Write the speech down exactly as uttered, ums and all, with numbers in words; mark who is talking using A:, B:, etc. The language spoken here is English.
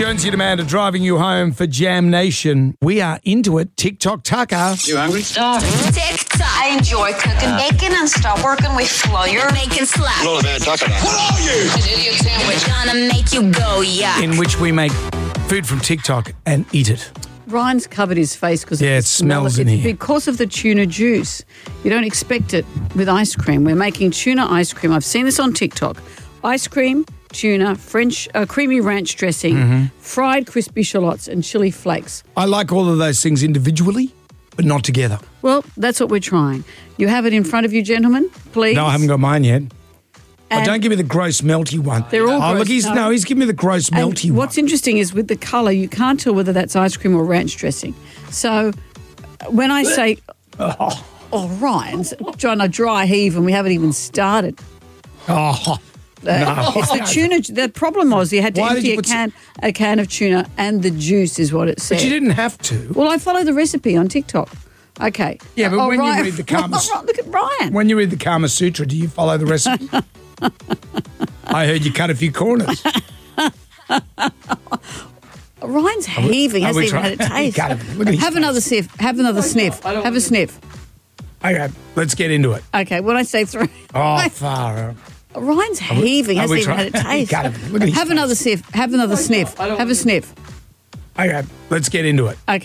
A: Jonesy and Amanda driving you home for Jam Nation. We are into it. TikTok Tucker.
B: You hungry?
C: Stop.
D: TikTok. I enjoy cooking bacon and stop working with flour.
C: Bacon slap.
B: Hello, man. Tucker. What are you?
C: An idiot sandwich. Gonna make you go, yeah.
A: In which we make food from TikTok and eat it.
E: Ryan's covered his face because
A: Yeah,
E: of
A: it
E: the smell
A: smells
E: of
A: in
E: it.
A: here.
E: Because of the tuna juice. You don't expect it with ice cream. We're making tuna ice cream. I've seen this on TikTok. Ice cream, tuna, French uh, creamy ranch dressing,
A: Mm-hmm.
E: fried crispy shallots and chili flakes.
A: I like all of those things individually, but not together.
E: Well, that's what we're trying. You have it in front of you, gentlemen, please.
A: No, I haven't got mine yet. Oh,
E: And-
A: don't give me the gross melty one.
E: They're all
A: Oh,
E: gross,
A: look, he's
E: no.
A: no, he's giving me the gross
E: And
A: melty one.
E: what's interesting is with the colour, you can't tell whether that's ice cream or ranch dressing. So when I say, oh, Ryan's trying to dry heave and we haven't even started.
A: Oh, no.
E: It's the tuna. The problem was you had to
A: Why did
E: empty
A: you
E: a
A: put some-
E: can, a can of tuna and the juice is what it said.
A: But you didn't have to.
E: Well, I follow the recipe on TikTok. Okay.
A: Yeah, but
E: Oh,
A: when you
E: Ryan-
A: read the Kama-
E: Look at Ryan.
A: When you read the Kama Sutra, do you follow the recipe? I heard you cut a few corners.
E: Ryan's heaving.
A: are
E: Hasn't
A: we
E: even had a
A: trying-
E: taste.
A: Got it. Look at his
E: Have
A: face.
E: another sniff. Have another sniff. Have a sniff.
A: Okay, let's get into it.
E: Okay, when I say three.
A: Oh, far out.
E: Ryan's heaving.
A: are
E: Hasn't
A: we
E: even
A: trying-
E: had a taste.
A: Got it. Look at his
E: Have
A: face.
E: another sniff. Have another sniff. Have a sniff.
A: Okay, let's get into it.
E: Okay.